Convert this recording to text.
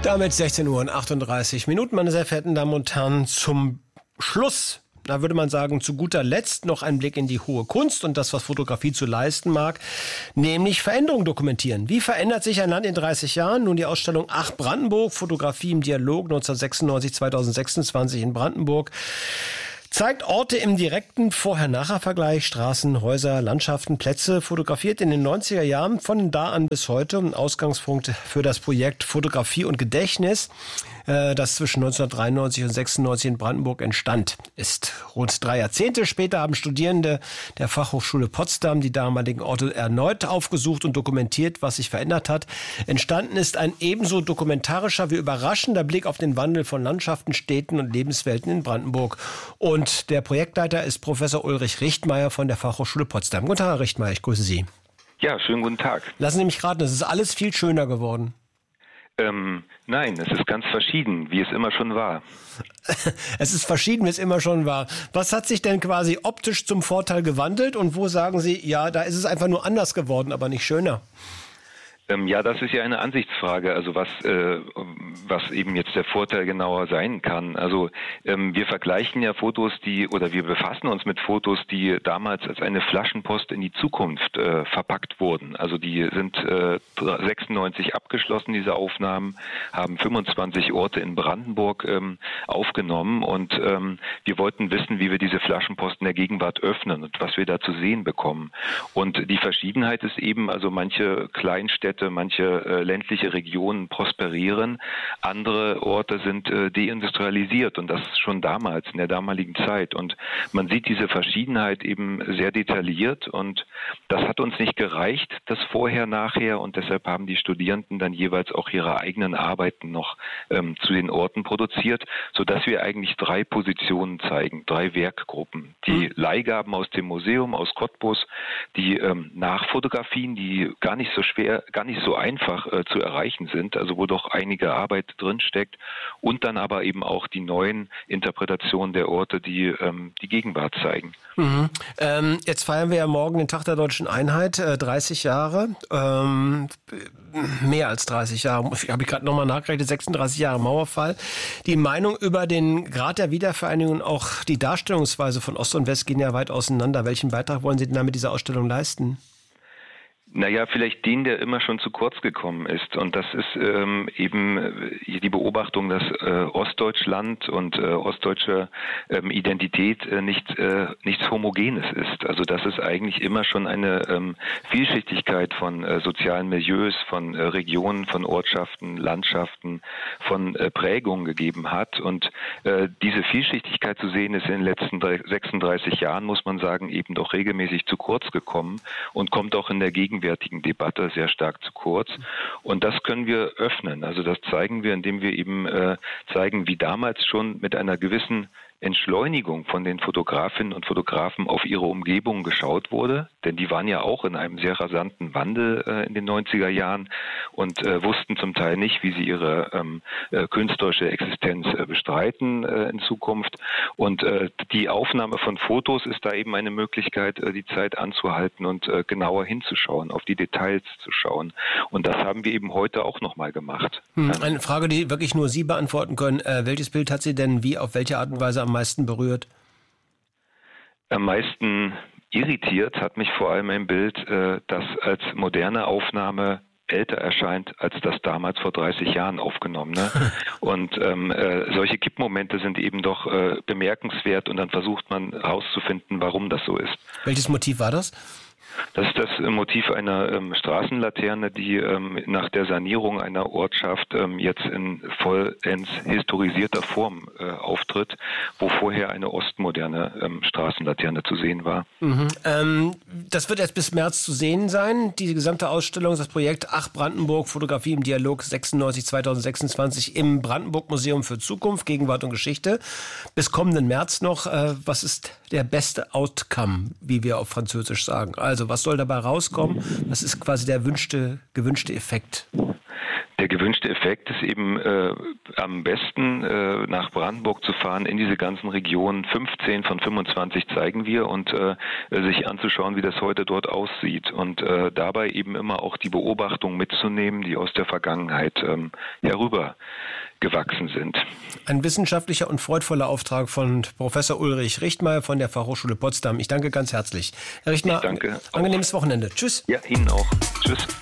Damit 16 Uhr und 38 Minuten, meine sehr verehrten Damen und Herren, zum Schluss. Da würde man sagen, zu guter Letzt noch ein Blick in die hohe Kunst und das, was Fotografie zu leisten mag, nämlich Veränderungen dokumentieren. Wie verändert sich ein Land in 30 Jahren? Nun die Ausstellung Ach Brandenburg, Fotografie im Dialog 1996-2026 in Brandenburg. Zeigt Orte im direkten Vorher-Nachher-Vergleich, Straßen, Häuser, Landschaften, Plätze, fotografiert in den 90er Jahren von da an bis heute. Ein Ausgangspunkt für das Projekt Fotografie und Gedächtnis, das zwischen 1993 und 96 in Brandenburg entstand, ist. Rund 3 Jahrzehnte später haben Studierende der Fachhochschule Potsdam die damaligen Orte erneut aufgesucht und dokumentiert, was sich verändert hat. Entstanden ist ein ebenso dokumentarischer wie überraschender Blick auf den Wandel von Landschaften, Städten und Lebenswelten in Brandenburg. Und der Projektleiter ist Professor Ulrich Richtmeier von der Fachhochschule Potsdam. Guten Tag, Herr Richtmeier, ich grüße Sie. Ja, schönen guten Tag. Lassen Sie mich raten, es ist alles viel schöner geworden. Nein, es ist ganz verschieden, wie es immer schon war. Es ist verschieden, wie es immer schon war. Was hat sich denn quasi optisch zum Vorteil gewandelt und wo sagen Sie, ja, da ist es einfach nur anders geworden, aber nicht schöner? Ja, das ist ja eine Ansichtsfrage, also was eben jetzt der Vorteil genauer sein kann. Also wir vergleichen ja Fotos, wir befassen uns mit Fotos, die damals als eine Flaschenpost in die Zukunft verpackt wurden. Also die sind 96 abgeschlossen, diese Aufnahmen, haben 25 Orte in Brandenburg aufgenommen und wir wollten wissen, wie wir diese Flaschenpost in der Gegenwart öffnen und was wir da zu sehen bekommen. Und die Verschiedenheit ist eben, also manche Kleinstädte, manche ländliche Regionen prosperieren, andere Orte sind deindustrialisiert und das schon damals, in der damaligen Zeit. Und man sieht diese Verschiedenheit eben sehr detailliert und das hat uns nicht gereicht, das Vorher, Nachher, und deshalb haben die Studierenden dann jeweils auch ihre eigenen Arbeiten noch zu den Orten produziert, sodass wir eigentlich 3 Positionen zeigen, 3 Werkgruppen. Die Leihgaben aus dem Museum, aus Cottbus, die Nachfotografien, die gar nicht so einfach zu erreichen sind, also wo doch einige Arbeit drinsteckt und dann aber eben auch die neuen Interpretationen der Orte, die die Gegenwart zeigen. Mhm. Jetzt feiern wir ja morgen den Tag der Deutschen Einheit, 30 Jahre, mehr als 30 Jahre, habe ich gerade nochmal nachgerechnet, 36 Jahre Mauerfall. Die Meinung über den Grad der Wiedervereinigung und auch die Darstellungsweise von Ost und West gehen ja weit auseinander. Welchen Beitrag wollen Sie denn da mit dieser Ausstellung leisten? Naja, vielleicht den, der immer schon zu kurz gekommen ist. Und das ist eben die Beobachtung, dass Ostdeutschland und ostdeutsche Identität nichts Homogenes ist. Also dass es eigentlich immer schon eine Vielschichtigkeit von sozialen Milieus, von Regionen, von Ortschaften, Landschaften, von Prägungen gegeben hat. Und diese Vielschichtigkeit zu sehen ist in den letzten 36 Jahren, muss man sagen, eben doch regelmäßig zu kurz gekommen und kommt auch in der gegenwärtigen Debatte sehr stark zu kurz. Und das können wir öffnen. Also das zeigen wir, indem wir eben zeigen, wie damals schon mit einer gewissen Entschleunigung von den Fotografinnen und Fotografen auf ihre Umgebung geschaut wurde, denn die waren ja auch in einem sehr rasanten Wandel in den 90er Jahren und wussten zum Teil nicht, wie sie ihre künstlerische Existenz bestreiten in Zukunft. Und die Aufnahme von Fotos ist da eben eine Möglichkeit, die Zeit anzuhalten und genauer hinzuschauen, auf die Details zu schauen. Und das haben wir eben heute auch nochmal gemacht. Eine Frage, die wirklich nur Sie beantworten können. Welches Bild hat Sie denn auf welche Art und Weise am meisten berührt? Am meisten irritiert hat mich vor allem ein Bild, das als moderne Aufnahme älter erscheint als das damals vor 30 Jahren aufgenommene. Und solche Kippmomente sind eben doch bemerkenswert und dann versucht man herauszufinden, warum das so ist. Welches Motiv war das? Das ist das Motiv einer Straßenlaterne, die nach der Sanierung einer Ortschaft jetzt in vollends historisierter Form auftritt, wo vorher eine ostmoderne Straßenlaterne zu sehen war. Mhm. Das wird jetzt bis März zu sehen sein. Die gesamte Ausstellung, das Projekt Ach Brandenburg, Fotografie im Dialog 96-2026 im Brandenburg-Museum für Zukunft, Gegenwart und Geschichte. Bis kommenden März noch. Was ist der beste Outcome, wie wir auf Französisch sagen? Also, was soll dabei rauskommen? Was ist quasi der gewünschte Effekt? Der gewünschte Effekt ist eben am besten nach Brandenburg zu fahren, in diese ganzen Regionen. 15 von 25 zeigen wir und sich anzuschauen, wie das heute dort aussieht und dabei eben immer auch die Beobachtungen mitzunehmen, die aus der Vergangenheit herübergewachsen sind. Ein wissenschaftlicher und freudvoller Auftrag von Professor Ulrich Richtmeier von der Fachhochschule Potsdam. Ich danke ganz herzlich. Herr Richtmeier, danke. Angenehmes Wochenende. Tschüss. Ja, Ihnen auch. Tschüss.